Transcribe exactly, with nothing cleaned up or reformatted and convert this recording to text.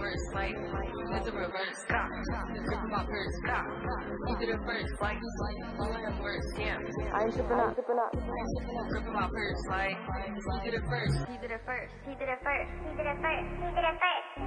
reverse, like, it's a reverse, stop. Rip my purse, stop. He did it first, like, doing the worst, yeah. I ain't tripping up, tripping up. Rip my purse, like, he did it first. He did it first. He did it first. He did it first. He did it first.